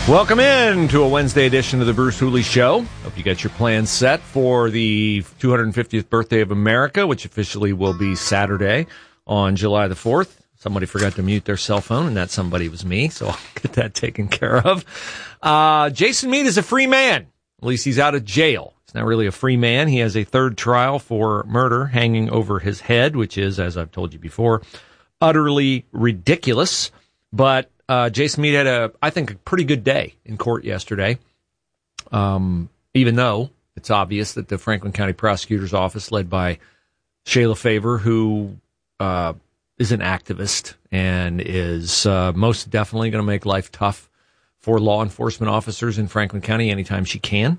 Welcome in to a Wednesday edition of the Bruce Hooley Show. Hope you got your plans set for the 250th birthday of America, which officially will be Saturday on July the 4th. Somebody forgot to mute their cell phone, and that somebody was me, so I'll get that taken care of. Jason Meade is a free man. At least he's out of jail. He's not really a free man. He has a third trial for murder hanging over his head, which is, as I've told you before, utterly ridiculous. But Jason Meade had I think, a pretty good day in court yesterday, even though it's obvious that the Franklin County Prosecutor's Office, led by Shayla Favor, who is an activist and is most definitely going to make life tough for law enforcement officers in Franklin County anytime she can.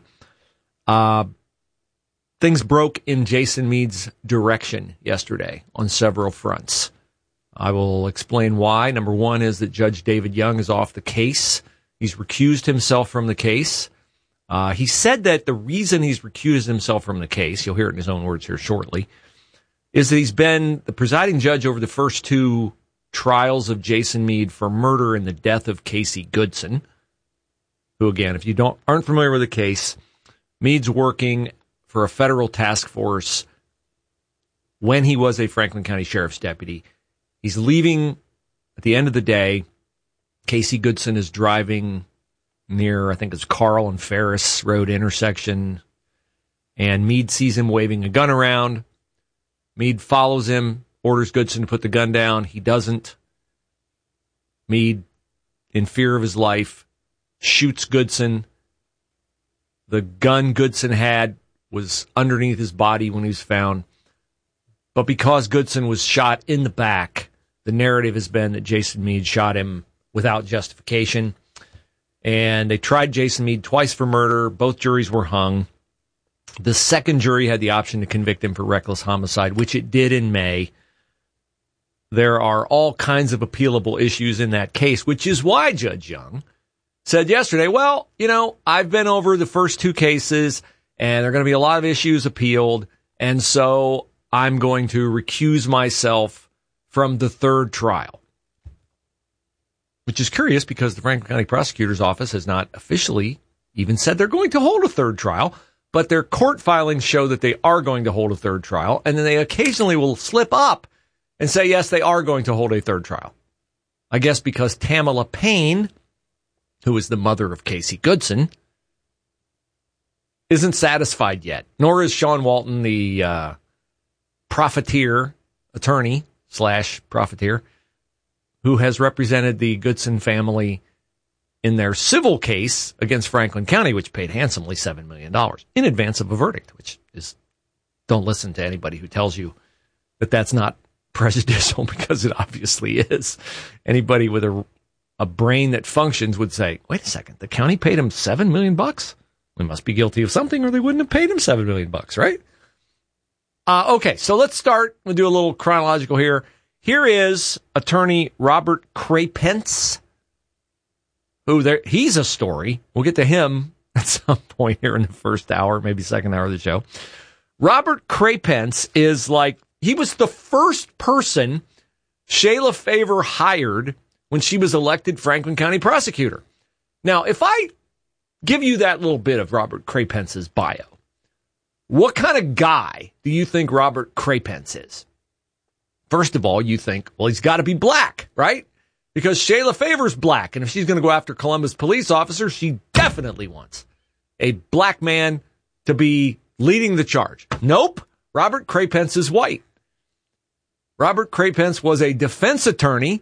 Things broke in Jason Meade's direction yesterday on several fronts. I will explain why. Number one is that Judge David Young is off the case. He's recused himself from the case. He said that the reason he's recused himself from the case, you'll hear it in his own words here shortly, is that he's been the presiding judge over the first two trials of Jason Meade for murder and the death of Casey Goodson, who, again, if you aren't familiar with the case, Meade's working for a federal task force when he was a Franklin County Sheriff's deputy. He's leaving at the end of the day. Casey Goodson is driving near, I think it's Carl and Ferris Road intersection, and Meade sees him waving a gun around. Meade follows him, orders Goodson to put the gun down. He doesn't. Meade, in fear of his life, shoots Goodson. The gun Goodson had was underneath his body when he was found. But because Goodson was shot in the back, the narrative has been that Jason Meade shot him without justification. And they tried Jason Meade twice for murder. Both juries were hung. The second jury had the option to convict him for reckless homicide, which it did in May. There are all kinds of appealable issues in that case, which is why Judge Young said yesterday, well, I've been over the first two cases, and there are going to be a lot of issues appealed, and so I'm going to recuse myself from the third trial. Which is curious because the Franklin County Prosecutor's Office has not officially even said they're going to hold a third trial, but their court filings show that they are going to hold a third trial, and then they occasionally will slip up and say, yes, they are going to hold a third trial. I guess because Tamala Payne, who is the mother of Casey Goodson, isn't satisfied yet, nor is Sean Walton, the profiteer, attorney / profiteer, who has represented the Goodson family in their civil case against Franklin County, which paid handsomely $7 million in advance of a verdict, which is, don't listen to anybody who tells you that that's not prejudicial, because it obviously is. Anybody with a brain that functions would say, wait a second, the county paid him $7 million? We must be guilty of something, or they wouldn't have paid him $7 million, right? Okay, so let's start. We'll do a little chronological here. Here is attorney Robert Crapence, he's a story. We'll get to him at some point here in the first hour, maybe second hour of the show. Robert Crapence is he was the first person Shayla Favor hired when she was elected Franklin County prosecutor. Now, if I give you that little bit of Robert Crapence's bio, what kind of guy do you think Robert Crapence is? First of all, you think, well, he's got to be black, right? Because Shayla Favor's black, and if she's going to go after Columbus police officers, she definitely wants a black man to be leading the charge. Nope, Robert Crapence is white. Robert Crapence was a defense attorney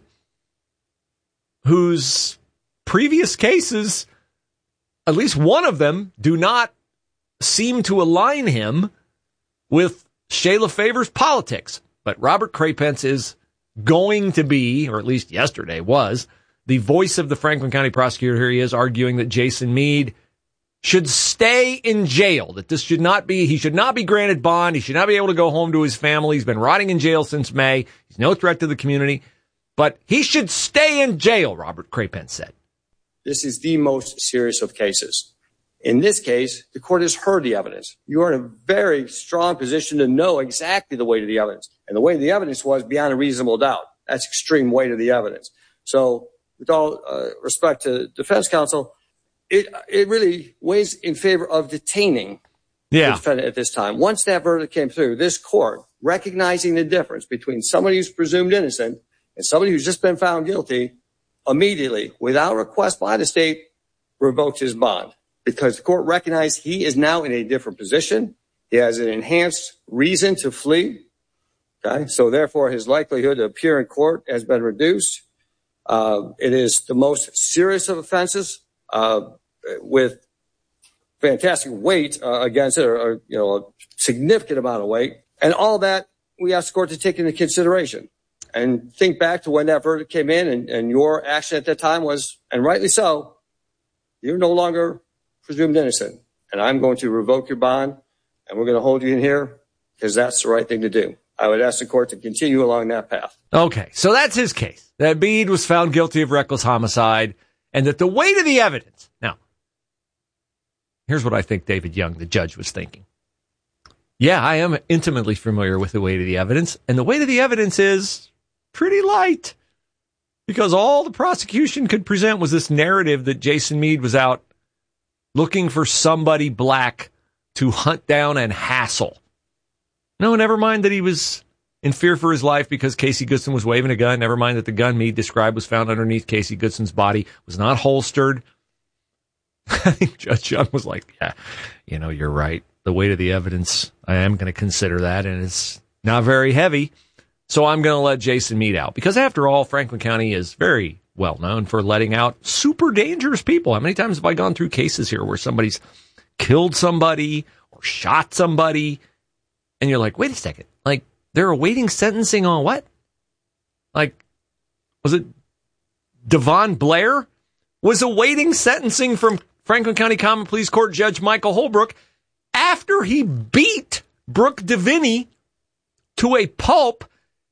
whose previous cases, at least one of them, do not seem to align him with Shayla Favor's politics. But Robert Crapence is going to be, or at least yesterday was, the voice of the Franklin County prosecutor. Here he is arguing that Jason Meade should stay in jail, that he should not be granted bond. He should not be able to go home to his family. He's been rotting in jail since May. He's no threat to the community, but he should stay in jail, Robert Crapence said. This is the most serious of cases. In this case, the court has heard the evidence. You are in a very strong position to know exactly the weight of the evidence. And the weight of the evidence was beyond a reasonable doubt. That's extreme weight of the evidence. So with all respect to defense counsel, it really weighs in favor of detaining the defendant at this time. Once that verdict came through, this court, recognizing the difference between somebody who's presumed innocent and somebody who's just been found guilty, immediately, without request by the state, revoked his bond because the court recognized he is now in a different position. He has an enhanced reason to flee. Okay, so therefore his likelihood to appear in court has been reduced. It is the most serious of offenses with fantastic weight against it, or a significant amount of weight. And all that we ask the court to take into consideration and think back to when that verdict came in and your action at that time was, and rightly so, you're no longer presumed innocent. And I'm going to revoke your bond and we're going to hold you in here because that's the right thing to do. I would ask the court to continue along that path. Okay, so that's his case, that Meade was found guilty of reckless homicide and that the weight of the evidence. Now, here's what I think David Young, the judge, was thinking. Yeah, I am intimately familiar with the weight of the evidence, and the weight of the evidence is pretty light because all the prosecution could present was this narrative that Jason Meade was out looking for somebody black to hunt down and hassle. No, never mind that he was in fear for his life because Casey Goodson was waving a gun. Never mind that the gun Meade described was found underneath Casey Goodson's body, was not holstered. I think Judge Young was like, yeah, you're right. The weight of the evidence, I am going to consider that, and it's not very heavy. So I'm going to let Jason Meade out. Because after all, Franklin County is very well known for letting out super dangerous people. How many times have I gone through cases here where somebody's killed somebody or shot somebody, and you're like, wait a second, like, they're awaiting sentencing on what? Like, was it Devon Blair was awaiting sentencing from Franklin County Common Pleas Court Judge Michael Holbrook after he beat Brooke DeVinny to a pulp.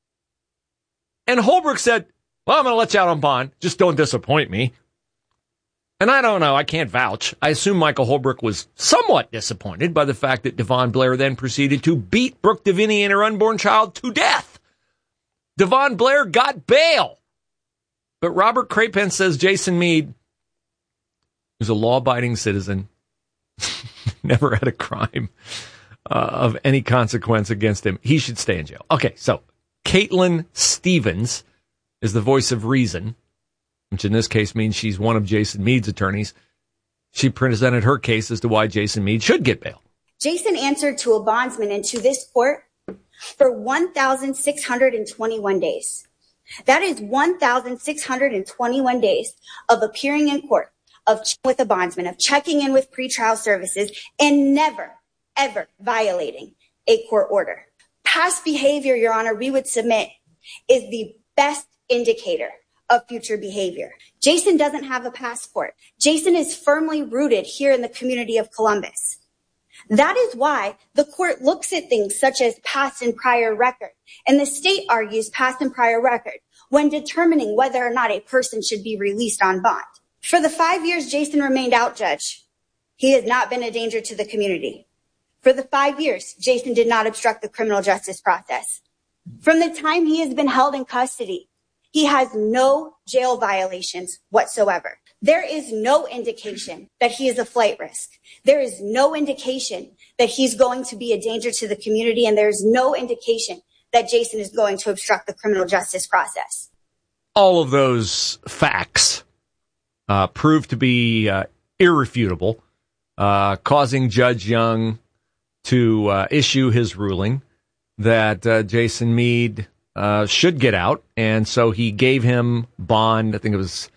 And Holbrook said, well, I'm going to let you out on bond. Just don't disappoint me. And I don't know. I can't vouch. I assume Michael Holbrook was somewhat disappointed by the fact that Devon Blair then proceeded to beat Brooke DeVinny and her unborn child to death. Devon Blair got bail. But Robert Crapen says Jason Meade, who's a law-abiding citizen, never had a crime of any consequence against him, he should stay in jail. Okay, so Caitlin Stevens is the voice of reason, which in this case means she's one of Jason Meade's attorneys. She presented her case as to why Jason Meade should get bail. Jason answered to a bondsman and to this court for 1,621 days. That is 1,621 days of appearing in court, of with a bondsman, of checking in with pretrial services, and never, ever violating a court order. Past behavior, Your Honor, we would submit is the best indicator of future behavior. Jason doesn't have a passport. Jason is firmly rooted here in the community of Columbus. That is why the court looks at things such as past and prior record, and the state argues past and prior record when determining whether or not a person should be released on bond. For the 5 years Jason remained out, Judge, he has not been a danger to the community. For the 5 years, Jason did not obstruct the criminal justice process. From the time he has been held in custody, he has no jail violations whatsoever. There is no indication that he is a flight risk. There is no indication that he's going to be a danger to the community, and there's no indication that Jason is going to obstruct the criminal justice process. All of those facts proved to be irrefutable, causing Judge Young to issue his ruling that Jason Meade should get out, and so he gave him bond. I think it was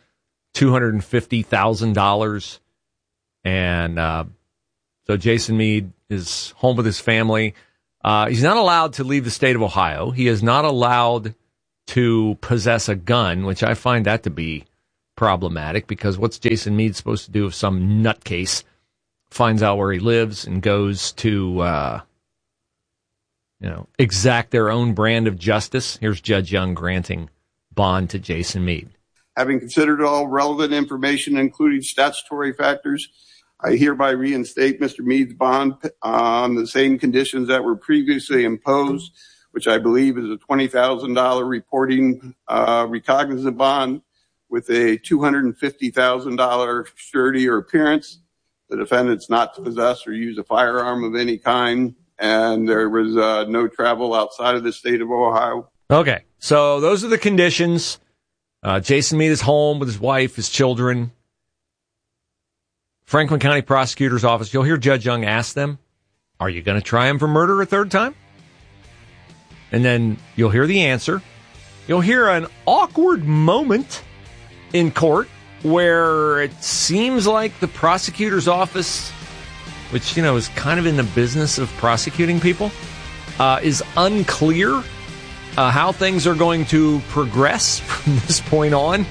$250,000, and so Jason Meade is home with his family. He's not allowed to leave the state of Ohio. He is not allowed to possess a gun, which I find that to be problematic, because what's Jason Meade supposed to do if some nutcase finds out where he lives and goes to exact their own brand of justice? Here's Judge Young granting bond to Jason Meade. Having considered all relevant information, including statutory factors, I hereby reinstate Mr. Meade's bond on the same conditions that were previously imposed, which I believe is a $20,000 reporting recognizant bond with a $250,000 surety or appearance. The defendant's not to possess or use a firearm of any kind, and there was no travel outside of the state of Ohio. Okay, so those are the conditions. Jason Meade is home with his wife, his children. Franklin County Prosecutor's Office, you'll hear Judge Young ask them, are you going to try him for murder a third time? And then you'll hear the answer. You'll hear an awkward moment in court where it seems like the prosecutor's office, which, is kind of in the business of prosecuting people, is unclear how things are going to progress from this point on.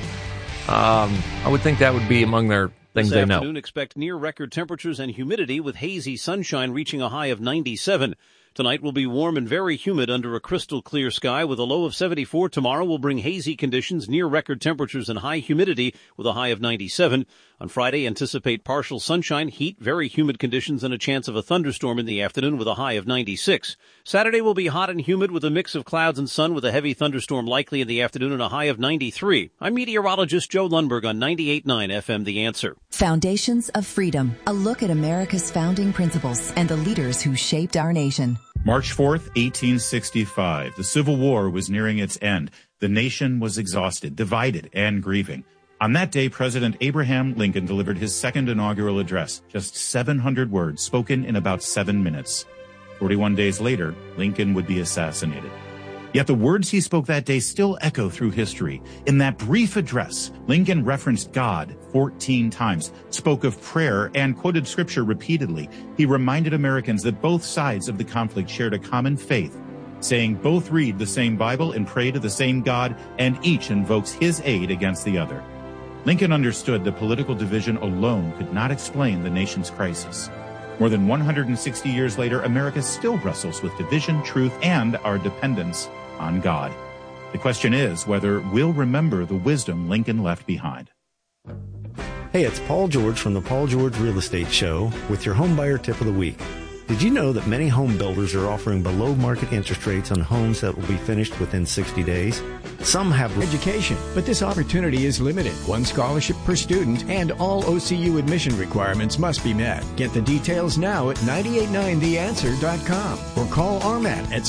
I would think that would be among their things they know. This afternoon, expect near-record temperatures and humidity with hazy sunshine reaching a high of 97. Tonight will be warm and very humid under a crystal clear sky with a low of 74. Tomorrow will bring hazy conditions, near record temperatures, and high humidity with a high of 97. On Friday, anticipate partial sunshine, heat, very humid conditions, and a chance of a thunderstorm in the afternoon with a high of 96. Saturday will be hot and humid with a mix of clouds and sun with a heavy thunderstorm likely in the afternoon and a high of 93. I'm meteorologist Joe Lundberg on 98.9 FM The Answer. Foundations of Freedom, a look at America's founding principles and the leaders who shaped our nation. March 4th, 1865. The Civil War was nearing its end. The nation was exhausted, divided, and grieving. On that day, President Abraham Lincoln delivered his second inaugural address, just 700 words spoken in about 7 minutes. 41 days later, Lincoln would be assassinated. Yet the words he spoke that day still echo through history. In that brief address, Lincoln referenced God 14 times, spoke of prayer, and quoted scripture repeatedly. He reminded Americans that both sides of the conflict shared a common faith, saying both read the same Bible and pray to the same God, and each invokes his aid against the other. Lincoln understood that political division alone could not explain the nation's crisis. More than 160 years later, America still wrestles with division, truth, and our dependence on God. The question is whether we'll remember the wisdom Lincoln left behind. Hey, it's Paul George from the Paul George Real Estate Show with your home buyer tip of the week. Did you know that many home builders are offering below market interest rates on homes that will be finished within 60 days? Some have education, but this opportunity is limited. One scholarship per student, and all OCU admission requirements must be met. Get the details now at 989theanswer.com or call RMAT at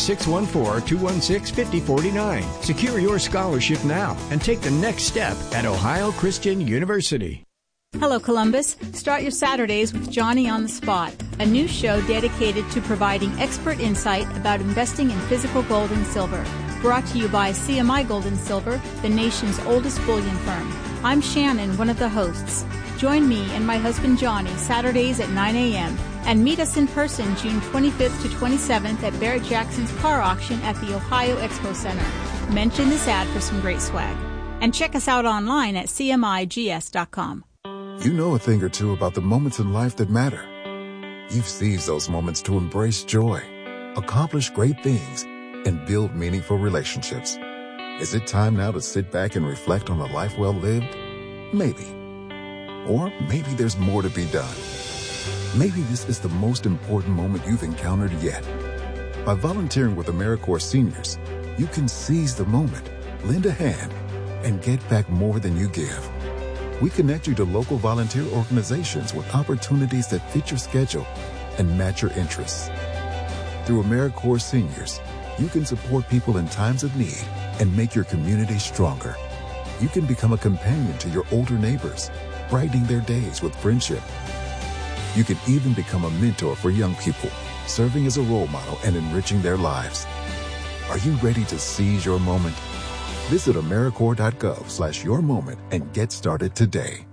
614-216-5049. Secure your scholarship now and take the next step at Ohio Christian University. Hello, Columbus. Start your Saturdays with Johnny on the Spot, a new show dedicated to providing expert insight about investing in physical gold and silver. Brought to you by CMI Gold and Silver, the nation's oldest bullion firm. I'm Shannon, one of the hosts. Join me and my husband Johnny Saturdays at 9 a.m. and meet us in person June 25th to 27th at Barrett Jackson's car auction at the Ohio Expo Center. Mention this ad for some great swag. And check us out online at cmigs.com. You know a thing or two about the moments in life that matter. You've seized those moments to embrace joy, accomplish great things, and build meaningful relationships. Is it time now to sit back and reflect on a life well lived? Maybe. Or maybe there's more to be done. Maybe this is the most important moment you've encountered yet. By volunteering with AmeriCorps Seniors, you can seize the moment, lend a hand, and get back more than you give. We connect you to local volunteer organizations with opportunities that fit your schedule and match your interests. Through AmeriCorps Seniors, you can support people in times of need and make your community stronger. You can become a companion to your older neighbors, brightening their days with friendship. You can even become a mentor for young people, serving as a role model and enriching their lives. Are you ready to seize your moment? Visit AmeriCorps.gov/yourmoment and get started today.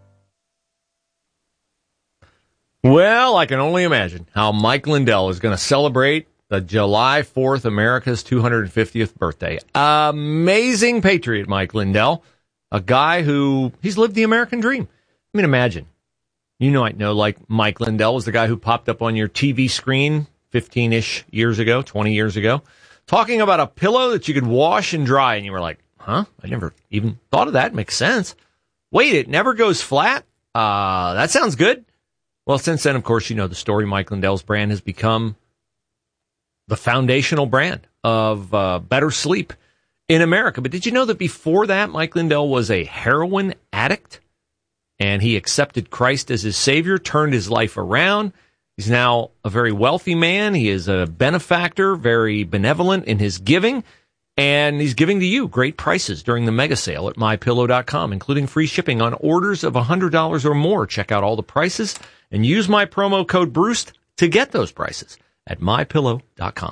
Well, I can only imagine how Mike Lindell is going to celebrate the July 4th, America's 250th birthday. Amazing patriot, Mike Lindell. A guy who, he's lived the American dream. I mean, imagine. You might know, like, Mike Lindell was the guy who popped up on your TV screen 15-ish years ago, 20 years ago, talking about a pillow that you could wash and dry. And you were like, huh? I never even thought of that. Makes sense. Wait, it never goes flat? That sounds good. Well, since then, of course, you know the story. Mike Lindell's brand has become the foundational brand of better sleep. in America. But did you know that before that, Mike Lindell was a heroin addict? And he accepted Christ as his Savior, turned his life around. He's now a very wealthy man. He is a benefactor, very benevolent in his giving. And he's giving to you great prices during the mega sale at MyPillow.com, including free shipping on orders of $100 or more. Check out all the prices and use my promo code Bruce to get those prices at MyPillow.com.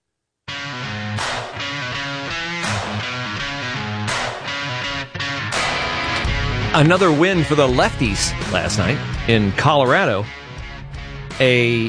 Another win for the lefties last night in Colorado. A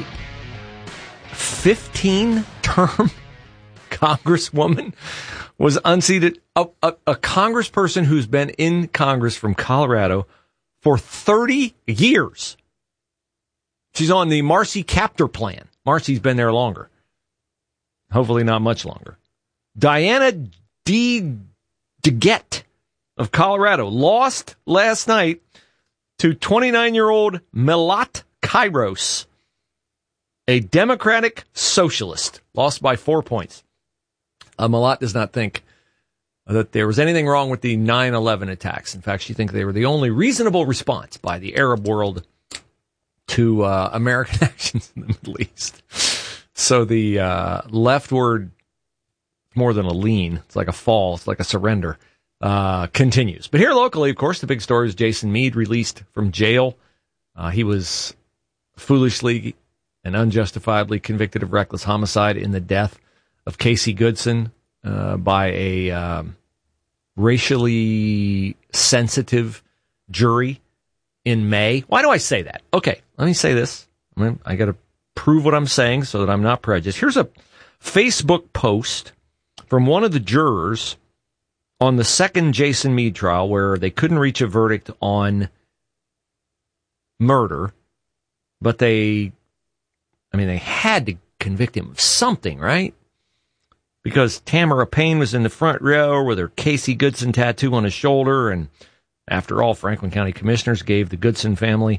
15-term congresswoman was unseated. A congressperson who's been in Congress from Colorado for 30 years. She's on the Marcy Kaptur plan. Marcy's been there longer. Hopefully not much longer. Diana DeGette of Colorado lost last night to 29-year-old Milat Kairos, a Democratic socialist, lost by 4 points. Milat does not think that there was anything wrong with the 9/11 attacks. In fact, she thinks they were the only reasonable response by the Arab world to American actions in the Middle East. So the leftward, more than a lean, it's like a fall, it's like a surrender, continues. But here locally, of course, the big story is Jason Meade released from jail. He was foolishly and unjustifiably convicted of reckless homicide in the death of Casey Goodson by a racially sensitive jury in May. Why do I say that? Okay, let me say this. I got to prove what I'm saying so that I'm not prejudiced. Here's a Facebook post from one of the jurors on the second Jason Meade trial where they couldn't reach a verdict on murder, but they had to convict him of something, right? Because Tamara Payne was in the front row with her Casey Goodson tattoo on his shoulder, and after all, Franklin County commissioners gave the Goodson family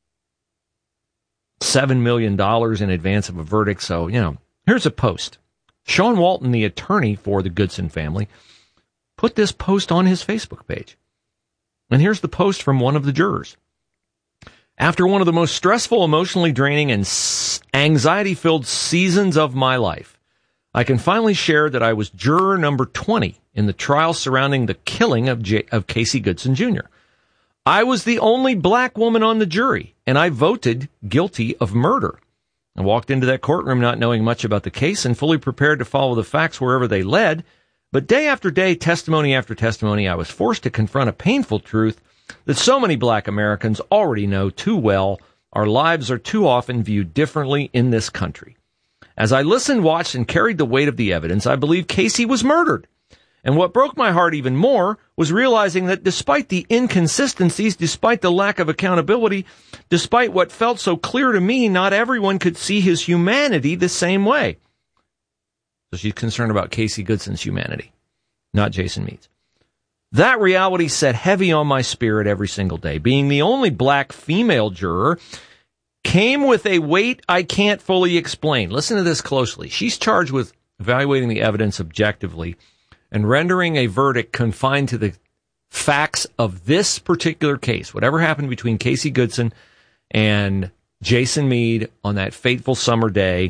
$7 million in advance of a verdict. So, here's a post. Sean Walton, the attorney for the Goodson family, put this post on his Facebook page. And here's the post from one of the jurors. After one of the most stressful, emotionally draining, and anxiety-filled seasons of my life, I can finally share that I was juror number 20 in the trial surrounding the killing of Casey Goodson Jr. I was the only black woman on the jury, and I voted guilty of murder. I walked into that courtroom not knowing much about the case and fully prepared to follow the facts wherever they led. But day after day, testimony after testimony, I was forced to confront a painful truth that so many black Americans already know too well. Our lives are too often viewed differently in this country. As I listened, watched, and carried the weight of the evidence, I believe Casey was murdered. And what broke my heart even more was realizing that despite the inconsistencies, despite the lack of accountability, despite what felt so clear to me, not everyone could see his humanity the same way. So she's concerned about Casey Goodson's humanity, not Jason Meade's. That reality sat heavy on my spirit every single day. Being the only black female juror came with a weight I can't fully explain. Listen to this closely. She's charged with evaluating the evidence objectively and rendering a verdict confined to the facts of this particular case. Whatever happened between Casey Goodson and Jason Meade on that fateful summer day,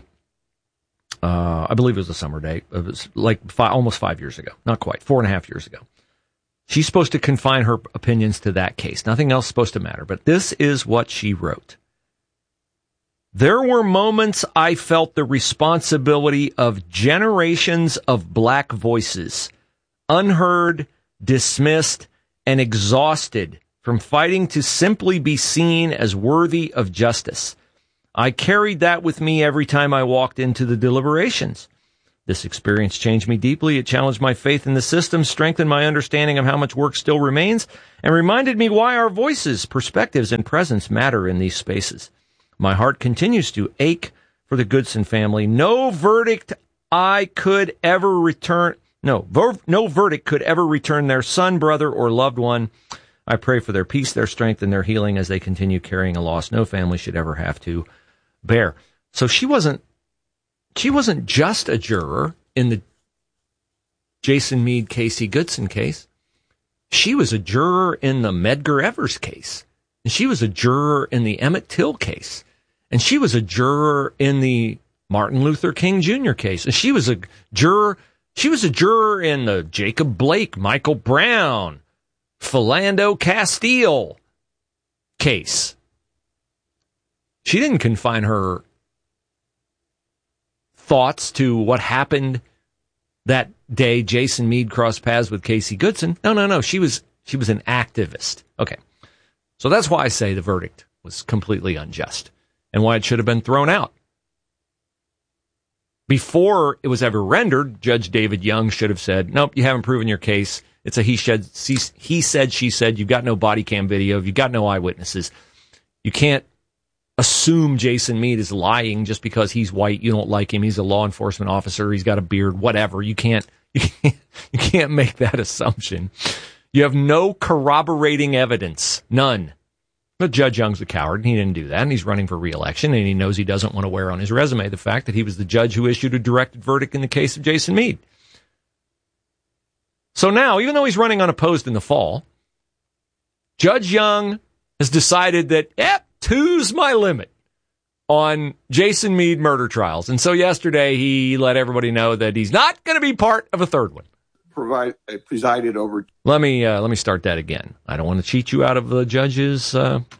I believe it was a summer day. It was like almost 5 years ago. Not quite, 4.5 years ago. She's supposed to confine her opinions to that case. Nothing else is supposed to matter. But this is what she wrote. There were moments I felt the responsibility of generations of black voices, unheard, dismissed, and exhausted from fighting to simply be seen as worthy of justice. I carried that with me every time I walked into the deliberations. This experience changed me deeply. It challenged my faith in the system, strengthened my understanding of how much work still remains, and reminded me why our voices, perspectives, and presence matter in these spaces. My heart continues to ache for the Goodson family. No verdict could ever return their son, brother, or loved one. I pray for their peace, their strength, and their healing as they continue carrying a loss no family should ever have to bear. So she wasn't just a juror in the Jason Meade, Casey Goodson case. She was a juror in the Medgar Evers case. And she was a juror in the Emmett Till case. And she was a juror in the Martin Luther King Jr. case. And she was a juror in the Jacob Blake, Michael Brown, Philando Castile case. She didn't confine her thoughts to what happened that day Jason Meade crossed paths with Casey Goodson. No. She was an activist. Okay. So that's why I say the verdict was completely unjust and why it should have been thrown out. Before it was ever rendered, Judge David Young should have said, nope, you haven't proven your case. It's a he said, she said. You've got no body cam video. You've got no eyewitnesses. You can't assume Jason Meade is lying just because he's white. You don't like him. He's a law enforcement officer. He's got a beard, whatever. You can't make that assumption. You have no corroborating evidence. None. But Judge Young's a coward, and he didn't do that, and he's running for re-election, and he knows he doesn't want to wear on his resume the fact that he was the judge who issued a directed verdict in the case of Jason Meade. So now, even though he's running unopposed in the fall, Judge Young has decided that, two's my limit on Jason Meade murder trials. And so yesterday he let everybody know that he's not going to be part of a third one. Presided over. Let me start that again. I don't want to cheat you out of the judge's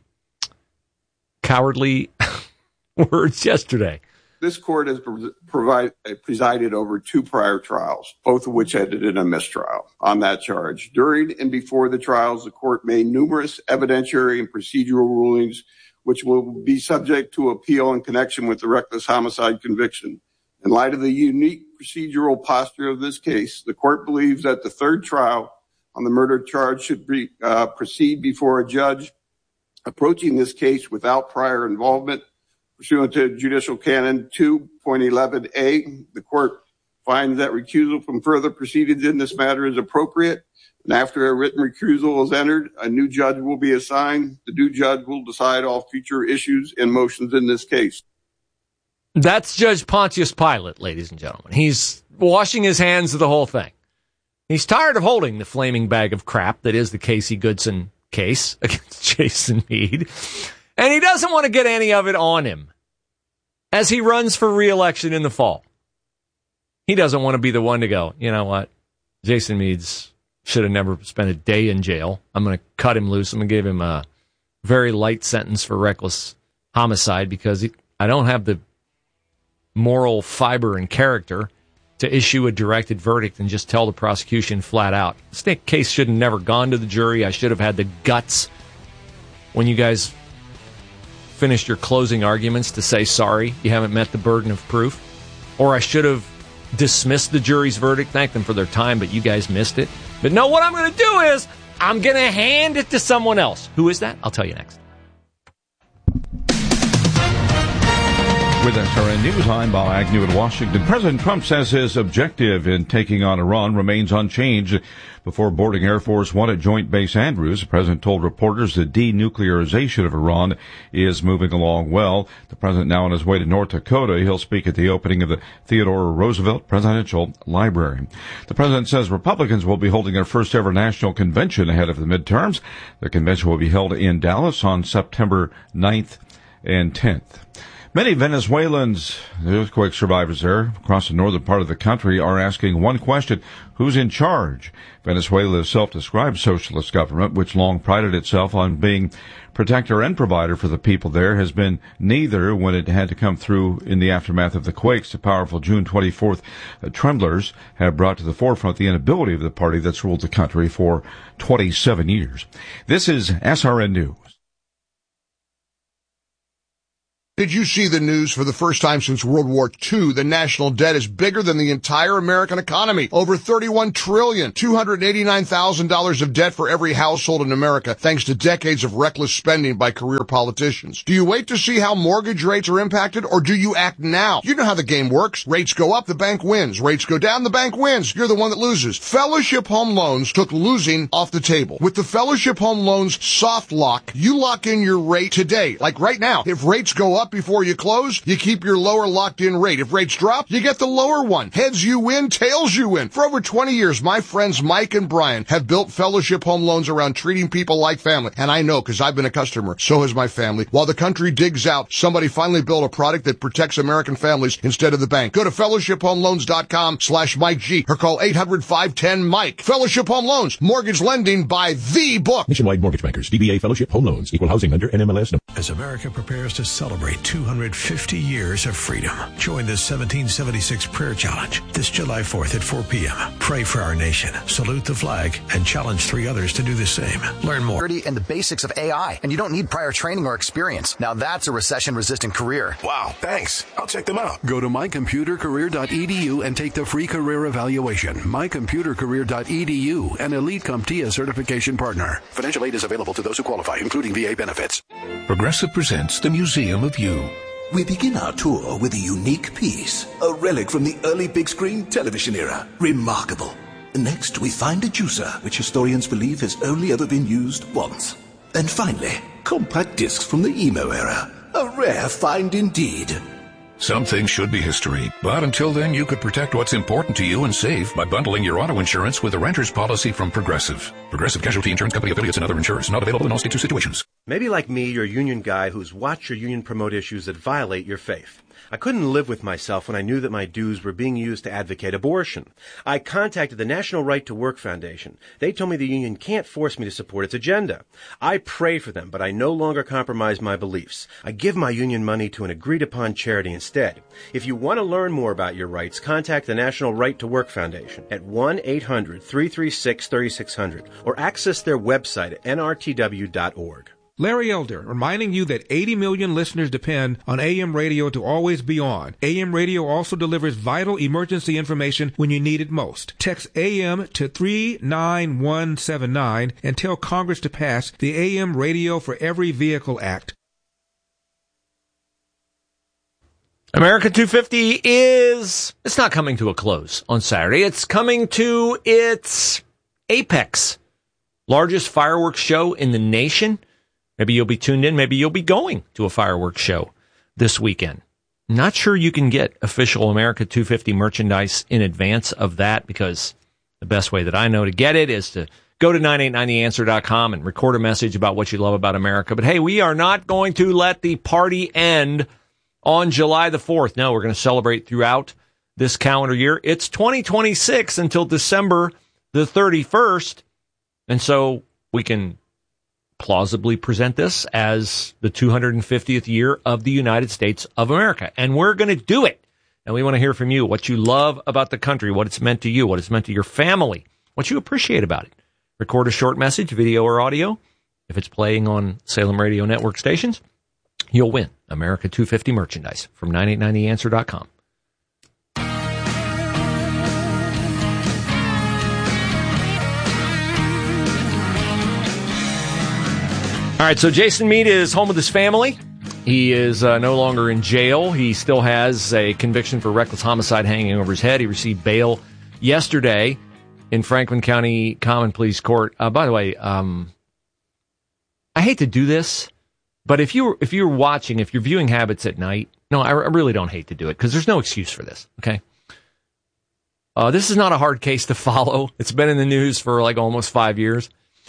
cowardly words yesterday. This court has presided over two prior trials, both of which ended in a mistrial on that charge. During and before the trials, the court made numerous evidentiary and procedural rulings which will be subject to appeal in connection with the reckless homicide conviction. In light of the unique procedural posture of this case, the court believes that the third trial on the murder charge should proceed before a judge approaching this case without prior involvement. Pursuant to Judicial Canon 2.11a, the court finds that recusal from further proceedings in this matter is appropriate. And after a written recusal is entered, a new judge will be assigned. The new judge will decide all future issues and motions in this case. That's Judge Pontius Pilate, ladies and gentlemen. He's washing his hands of the whole thing. He's tired of holding the flaming bag of crap that is the Casey Goodson case against Jason Meade. And he doesn't want to get any of it on him as he runs for re-election in the fall. He doesn't want to be the one to go, you know what, Jason Meade's should have never spent a day in jail. I'm going to cut him loose. I'm going to give him a very light sentence for reckless homicide because I don't have the moral fiber and character to issue a directed verdict and just tell the prosecution flat out, this case should have never gone to the jury. I should have had the guts when you guys finished your closing arguments to say, sorry, you haven't met the burden of proof. Or I should have dismissed the jury's verdict, thank them for their time, but you guys missed it. But no, what I'm going to do is I'm going to hand it to someone else. Who is that? I'll tell you next. With SRN News, I'm Bob Agnew in Washington. President Trump says his objective in taking on Iran remains unchanged. Before boarding Air Force One at Joint Base Andrews, the president told reporters the denuclearization of Iran is moving along well. The president now on his way to North Dakota. He'll speak at the opening of the Theodore Roosevelt Presidential Library. The president says Republicans will be holding their first ever national convention ahead of the midterms. The convention will be held in Dallas on September 9th and 10th. Many Venezuelans, the earthquake survivors there across the northern part of the country, are asking one question: who's in charge? Venezuela's self-described socialist government, which long prided itself on being protector and provider for the people there, has been neither when it had to come through in the aftermath of the quakes. The powerful June 24th tremblers have brought to the forefront the inability of the party that's ruled the country for 27 years. This is SRN News. Did you see the news? For the first time since World War II, the national debt is bigger than the entire American economy. Over $31 trillion, $289,000 of debt for every household in America, thanks to decades of reckless spending by career politicians. Do you wait to see how mortgage rates are impacted, or do you act now? You know how the game works. Rates go up, the bank wins. Rates go down, the bank wins. You're the one that loses. Fellowship Home Loans took losing off the table. With the Fellowship Home Loans soft lock, you lock in your rate today. Like right now, if rates go up, up before you close, you keep your lower locked-in rate. If rates drop, you get the lower one. Heads you win, tails you win. For over 20 years, my friends Mike and Brian have built Fellowship Home Loans around treating people like family. And I know because I've been a customer. So has my family. While the country digs out, somebody finally built a product that protects American families instead of the bank. Go to fellowshiphomeloans.com/Mike G or call 800-510-MIKE. Fellowship Home Loans. Mortgage lending by the book. Nationwide Mortgage Bankers. DBA Fellowship Home Loans. Equal housing lender. NMLS. As America prepares to celebrate 250 years of freedom, join the 1776 Prayer Challenge this July 4th at 4 p.m. Pray for our nation, salute the flag, and challenge 3 others to do the same. Learn more. And the basics of AI, and you don't need prior training or experience. Now that's a recession-resistant career. Wow, thanks. I'll check them out. Go to mycomputercareer.edu and take the free career evaluation. mycomputercareer.edu, an Elite CompTIA certification partner. Financial aid is available to those who qualify, including VA benefits. Progressive presents the Museum of You. We begin our tour with a unique piece, a relic from the early big screen television era. Remarkable. Next, we find a juicer, which historians believe has only ever been used once. And finally, compact discs from the emo era. A rare find indeed. Some things should be history, but until then you could protect what's important to you and save by bundling your auto insurance with a renter's policy from Progressive. Progressive Casualty Insurance Company affiliates and other insurers. Not available in all states or situations. Maybe like me, you're a union guy who's watched your union promote issues that violate your faith. I couldn't live with myself when I knew that my dues were being used to advocate abortion. I contacted the National Right to Work Foundation. They told me the union can't force me to support its agenda. I pray for them, but I no longer compromise my beliefs. I give my union money to an agreed-upon charity instead. If you want to learn more about your rights, contact the National Right to Work Foundation at 1-800-336-3600 or access their website at nrtw.org. Larry Elder, reminding you that 80 million listeners depend on AM radio to always be on. AM radio also delivers vital emergency information when you need it most. Text AM to 39179 and tell Congress to pass the AM Radio for Every Vehicle Act. America 250 it's not coming to a close on Saturday. It's coming to its apex. Largest fireworks show in the nation. Maybe you'll be tuned in. Maybe you'll be going to a fireworks show this weekend. Not sure you can get official America 250 merchandise in advance of that, because the best way that I know to get it is to go to 989theanswer.com and record a message about what you love about America. But hey, we are not going to let the party end on July the 4th. No, we're going to celebrate throughout this calendar year. It's 2026 until December the 31st. And so we can plausibly present this as the 250th year of the United States of America. And we're going to do it. And we want to hear from you, what you love about the country, what it's meant to you, what it's meant to your family, what you appreciate about it. Record a short message, video or audio. If it's playing on Salem Radio Network stations, you'll win America 250 merchandise from 989theanswer.com. All right, so Jason Meade is home with his family. He is no longer in jail. He still has a conviction for reckless homicide hanging over his head. He received bail yesterday in Franklin County Common Pleas Court. By the way, I hate to do this, but if you're watching, if you're viewing Habits at night, no, I really don't hate to do it because there's no excuse for this, okay? This is not a hard case to follow. It's been in the news for like almost 5 years.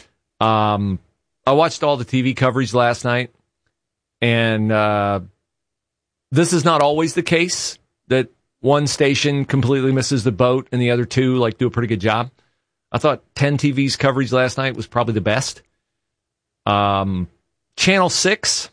I watched all the TV coverage last night, and this is not always the case that one station completely misses the boat and the other two do a pretty good job. I thought 10 TV's coverage last night was probably the best. Channel 6,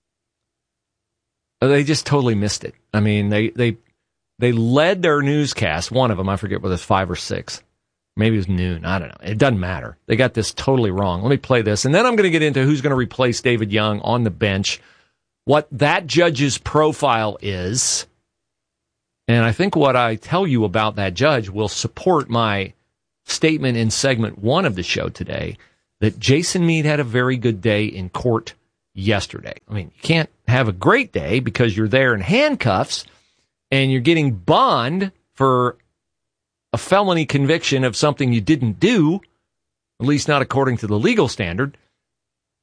they just totally missed it. I mean, they led their newscast, one of them, I forget whether it's 5 or 6. Maybe it was noon. I don't know. It doesn't matter. They got this totally wrong. Let me play this. And then I'm going to get into who's going to replace David Young on the bench, what that judge's profile is. And I think what I tell you about that judge will support my statement in segment 1 of the show today that Jason Meade had a very good day in court yesterday. I mean, you can't have a great day because you're there in handcuffs and you're getting bond for a felony conviction of something you didn't do, at least not according to the legal standard.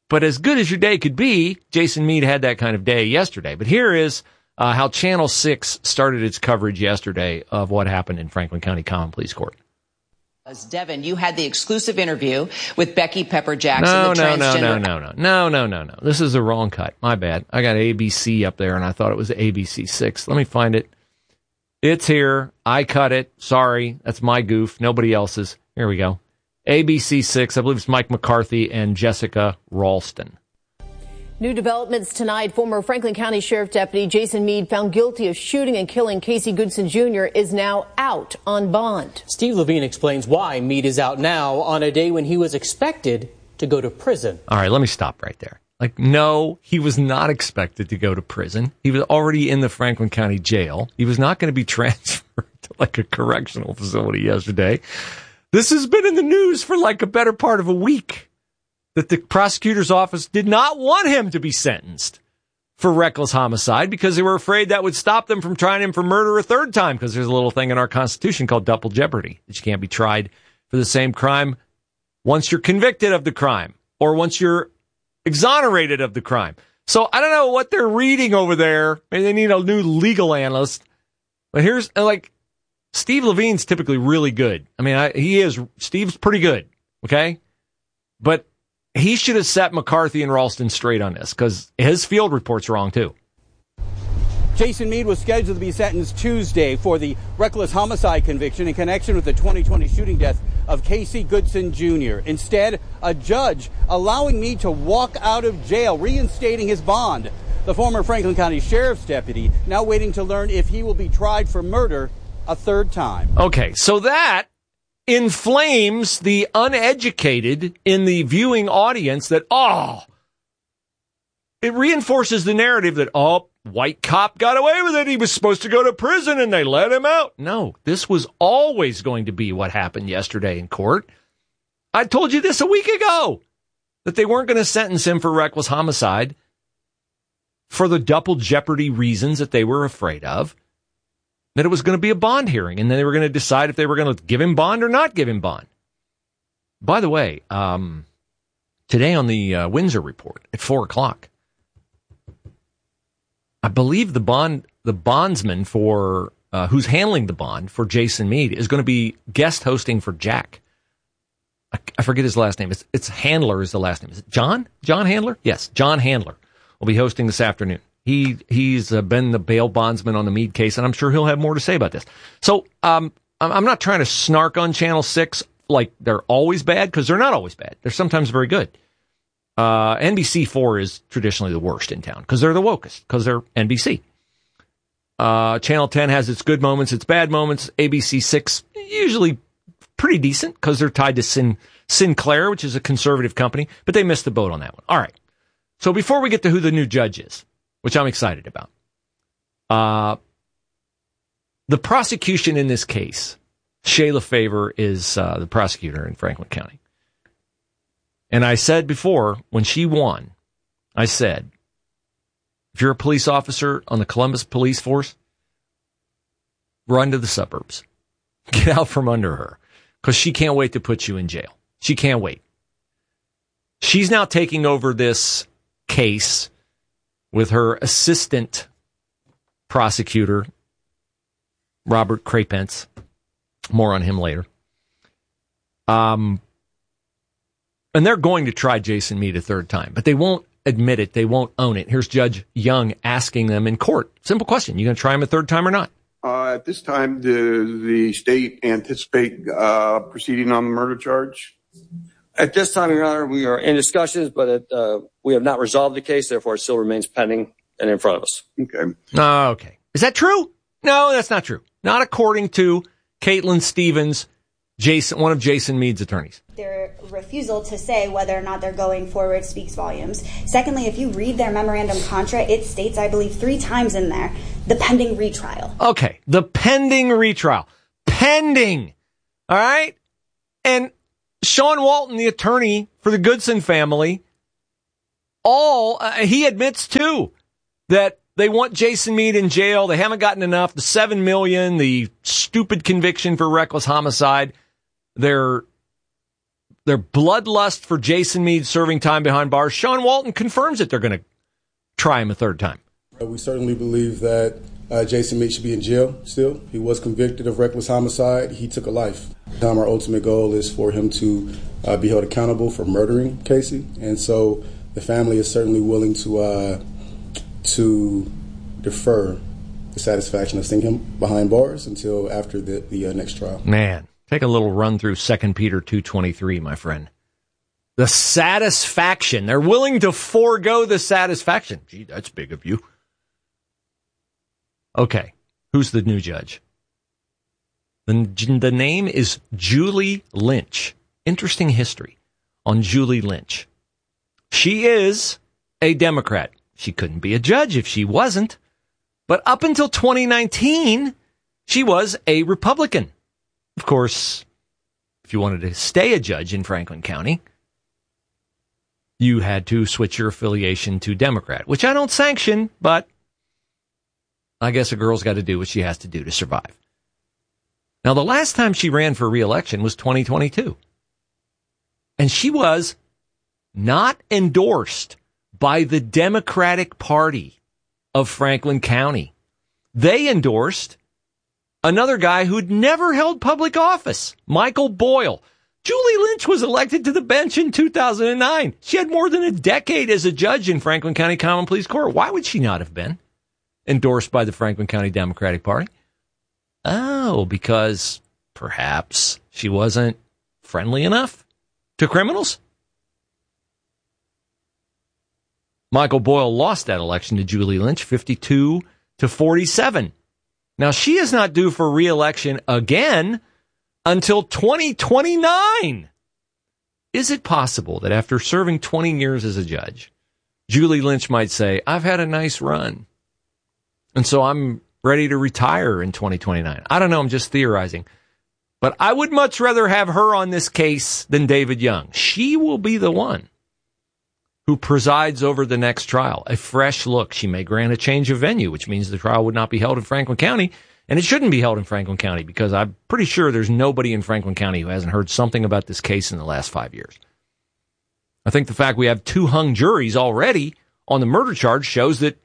But as good as your day could be, Jason Meade had that kind of day yesterday. But here is how Channel 6 started its coverage yesterday of what happened in Franklin County Common Pleas Court. Devin, you had the exclusive interview with Becky Pepper Jackson. No. This is the wrong cut. My bad. I got ABC up there, and I thought it was ABC 6. Let me find it. It's here. I cut it. Sorry. That's my goof. Nobody else's. Here we go. ABC 6. I believe it's Mike McCarthy and Jessica Ralston. New developments tonight. Former Franklin County Sheriff Deputy Jason Meade, found guilty of shooting and killing Casey Goodson Jr., is now out on bond. Steve Levine explains why Meade is out now on a day when he was expected to go to prison. All right, let me stop right there. No, he was not expected to go to prison. He was already in the Franklin County Jail. He was not going to be transferred to a correctional facility yesterday. This has been in the news for a better part of a week, that the prosecutor's office did not want him to be sentenced for reckless homicide because they were afraid that would stop them from trying him for murder a third time, because there's a little thing in our Constitution called double jeopardy, that you can't be tried for the same crime once you're convicted of the crime or once you're exonerated of the crime. So I don't know what they're reading over there. Maybe they need a new legal analyst. But here's, Steve Levine's typically really good. Steve's pretty good, okay? But he should have set McCarthy and Ralston straight on this, because his field report's wrong, too. Jason Meade was scheduled to be sentenced Tuesday for the reckless homicide conviction in connection with the 2020 shooting death of Casey Goodson Jr. Instead, a judge allowing Meade to walk out of jail, reinstating his bond. The former Franklin County Sheriff's deputy now waiting to learn if he will be tried for murder a third time. Okay, so that inflames the uneducated in the viewing audience that, it reinforces the narrative that, white cop got away with it. He was supposed to go to prison and they let him out. No, this was always going to be what happened yesterday in court. I told you this a week ago, that they weren't going to sentence him for reckless homicide for the double jeopardy reasons that they were afraid of. That it was going to be a bond hearing, and then they were going to decide if they were going to give him bond or not give him bond. By the way, today on the Windsor Report at 4:00, I believe the bondsman for who's handling the bond for Jason Meade is going to be guest hosting for Jack. I forget his last name. It's Handler is the last name. Is it John? John Handler? Yes, John Handler will be hosting this afternoon. He's been the bail bondsman on the Meade case, and I'm sure he'll have more to say about this. So I'm not trying to snark on Channel 6 like they're always bad, because they're not always bad. They're sometimes very good. NBC4 is traditionally the worst in town because they're the wokest, because they're NBC. Channel 10 has its good moments, its bad moments. ABC6 usually pretty decent because they're tied to Sinclair, which is a conservative company, but they missed the boat on that one. All right. So before we get to who the new judge is, which I'm excited about. The prosecution in this case, Shayla Favor is the prosecutor in Franklin County. And I said before, when she won, I said, if you're a police officer on the Columbus Police Force, run to the suburbs. Get out from under her, because she can't wait to put you in jail. She can't wait. She's now taking over this case with her assistant prosecutor, Robert Crapence. More on him later. And they're going to try Jason Meade a third time, but they won't admit it. They won't own it. Here's Judge Young asking them in court. Simple question. You going to try him a third time or not? At this time, does the state anticipate proceeding on the murder charge? At this time, Your Honor, we are in discussions, but we have not resolved the case. Therefore, it still remains pending and in front of us. Okay. Okay. Is that true? No, that's not true. Not according to Caitlin Stevens, one of Jason Meade's attorneys. Their refusal to say whether or not they're going forward speaks volumes. Secondly, if you read their memorandum contra, it states, I believe, 3 times in there, the pending retrial. Okay. The pending retrial. Pending. All right? And Sean Walton, the attorney for the Goodson family, he admits too that they want Jason Meade in jail. They haven't gotten enough. The $7 million, the stupid conviction for reckless homicide. They're their bloodlust for Jason Mead serving time behind bars. Sean Walton confirms that they're going to try him a third time. We certainly believe that Jason Mead should be in jail still. He was convicted of reckless homicide. He took a life. Our ultimate goal is for him to be held accountable for murdering Casey. And so the family is certainly willing to defer the satisfaction of seeing him behind bars until after the next trial. Man, take a little run through 2 Peter 2:23, my friend. The satisfaction. They're willing to forego the satisfaction. Gee, that's big of you. Okay, who's the new judge? The name is Julie Lynch. Interesting history on Julie Lynch. She is a Democrat. She couldn't be a judge if she wasn't. But up until 2019, she was a Republican. Of course, if you wanted to stay a judge in Franklin County, you had to switch your affiliation to Democrat, which I don't sanction, but I guess a girl's got to do what she has to do to survive. Now, the last time she ran for re-election was 2022. And she was not endorsed by the Democratic Party of Franklin County. They endorsed another guy who'd never held public office, Michael Boyle. Julie Lynch was elected to the bench in 2009. She had more than a decade as a judge in Franklin County Common Pleas Court. Why would she not have been endorsed by the Franklin County Democratic Party? Oh, because perhaps she wasn't friendly enough to criminals? Michael Boyle lost that election to Julie Lynch, 52-47. Now, she is not due for re-election again until 2029. Is it possible that after serving 20 years as a judge, Julie Lynch might say, I've had a nice run, and so I'm ready to retire in 2029? I don't know. I'm just theorizing. But I would much rather have her on this case than David Young. She will be the one who presides over the next trial. A fresh look. She may grant a change of venue, which means the trial would not be held in Franklin County. And it shouldn't be held in Franklin County because I'm pretty sure there's nobody in Franklin County who hasn't heard something about this case in the last 5 years. I think the fact we have 2 hung juries already on the murder charge shows that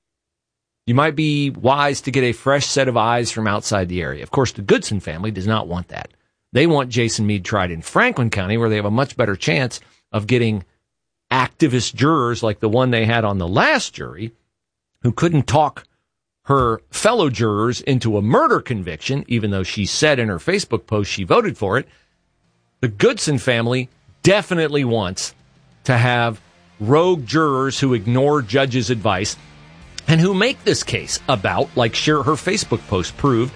you might be wise to get a fresh set of eyes from outside the area. Of course, the Goodson family does not want that. They want Jason Mead tried in Franklin County, where they have a much better chance of getting activist jurors like the one they had on the last jury who couldn't talk her fellow jurors into a murder conviction, even though she said in her Facebook post she voted for it. The Goodson family definitely wants to have rogue jurors who ignore judges' advice and who make this case about, like her Facebook post proved,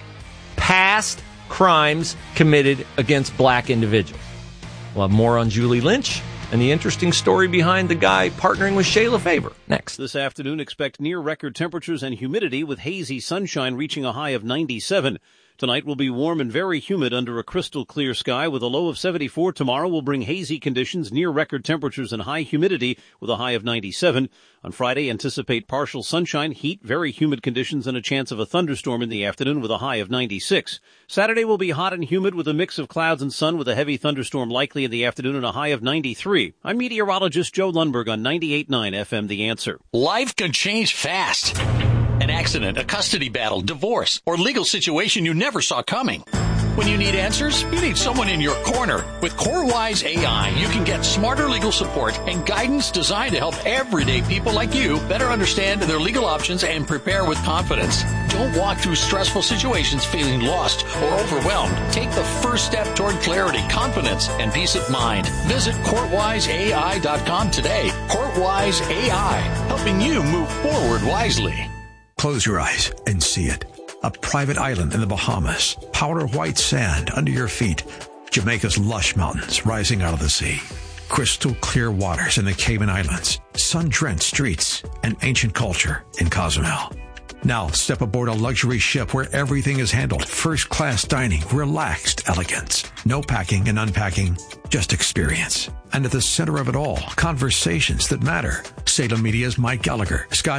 past crimes committed against black individuals. We'll have more on Julie Lynch and the interesting story behind the guy partnering with Shayla Favor. Next. This afternoon, expect near-record temperatures and humidity with hazy sunshine reaching a high of 97. Tonight will be warm and very humid under a crystal clear sky with a low of 74. Tomorrow will bring hazy conditions, near-record temperatures, and high humidity with a high of 97. On Friday, anticipate partial sunshine, heat, very humid conditions, and a chance of a thunderstorm in the afternoon with a high of 96. Saturday will be hot and humid with a mix of clouds and sun with a heavy thunderstorm likely in the afternoon and a high of 93. I'm meteorologist Joe Lundberg on 98.9 FM The Answer. Life can change fast. An accident, a custody battle, divorce, or legal situation you never saw coming. When you need answers, you need someone in your corner. With CoreWise AI, you can get smarter legal support and guidance designed to help everyday people like you better understand their legal options and prepare with confidence. Don't walk through stressful situations feeling lost or overwhelmed. Take the first step toward clarity, confidence, and peace of mind. Visit CourtWiseAI.com today. CourtWise AI, helping you move forward wisely. Close your eyes and see it. A private island in the Bahamas. Powder white sand under your feet. Jamaica's lush mountains rising out of the sea. Crystal clear waters in the Cayman Islands. Sun-drenched streets and ancient culture in Cozumel. Now step aboard a luxury ship where everything is handled. First-class dining, relaxed elegance. No packing and unpacking, just experience. And at the center of it all, conversations that matter. Salem Media's Mike Gallagher, Scott